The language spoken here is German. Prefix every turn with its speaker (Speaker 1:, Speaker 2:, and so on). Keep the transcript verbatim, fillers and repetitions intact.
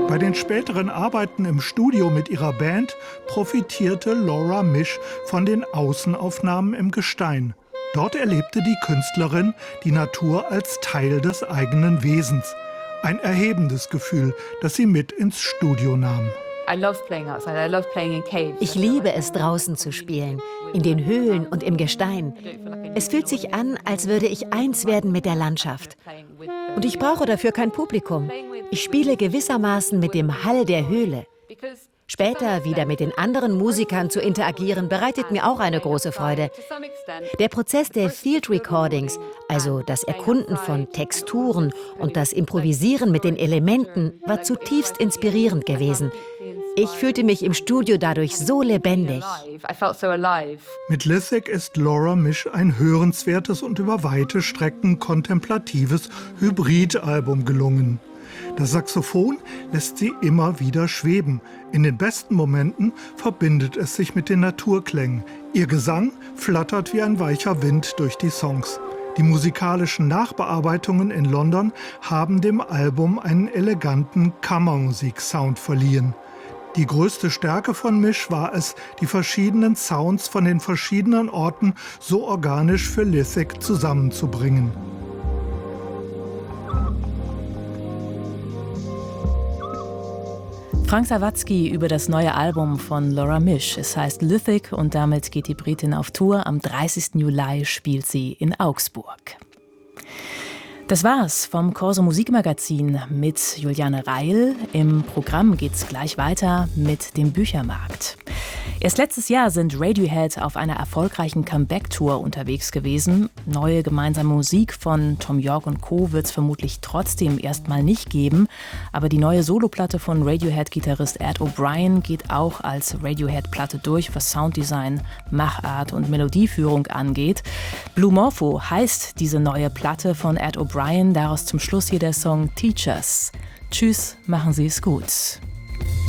Speaker 1: Bei den späteren Arbeiten im Studio mit ihrer Band profitierte Laura Misch von den Außenaufnahmen im Gestein. Dort erlebte die Künstlerin die Natur als Teil des eigenen Wesens. Ein erhebendes Gefühl, das sie mit ins Studio nahm.
Speaker 2: Ich liebe es, draußen zu spielen, in den Höhlen und im Gestein. Es fühlt sich an, als würde ich eins werden mit der Landschaft. Und ich brauche dafür kein Publikum. Ich spiele gewissermaßen mit dem Hall der Höhle. Später wieder mit den anderen Musikern zu interagieren, bereitet mir auch eine große Freude. Der Prozess der Field Recordings, also das Erkunden von Texturen und das Improvisieren mit den Elementen, war zutiefst inspirierend gewesen. Ich fühlte mich im Studio dadurch so lebendig.
Speaker 1: Mit Lithic ist Laura Misch ein hörenswertes und über weite Strecken kontemplatives Hybridalbum gelungen. Das Saxophon lässt sie immer wieder schweben. In den besten Momenten verbindet es sich mit den Naturklängen. Ihr Gesang flattert wie ein weicher Wind durch die Songs. Die musikalischen Nachbearbeitungen in London haben dem Album einen eleganten Kammermusik-Sound verliehen. Die größte Stärke von Misch war es, die verschiedenen Sounds von den verschiedenen Orten so organisch für Lithic zusammenzubringen.
Speaker 3: Frank Sawatzki über das neue Album von Laura Misch. Es heißt Lithic und damit geht die Britin auf Tour. Am dreißigsten Juli spielt sie in Augsburg. Das war's vom Corso Musikmagazin mit Juliane Reil. Im Programm geht's gleich weiter mit dem Büchermarkt. Erst letztes Jahr sind Radiohead auf einer erfolgreichen Comeback-Tour unterwegs gewesen. Neue gemeinsame Musik von Thom Yorke und Co. wird es vermutlich trotzdem erstmal nicht geben. Aber die neue Soloplatte von Radiohead-Gitarrist Ed O'Brien geht auch als Radiohead-Platte durch, was Sounddesign, Machart und Melodieführung angeht. Blue Morpho heißt diese neue Platte von Ed O'Brien. Daraus zum Schluss hier der Song Teachers. Tschüss, machen Sie es gut.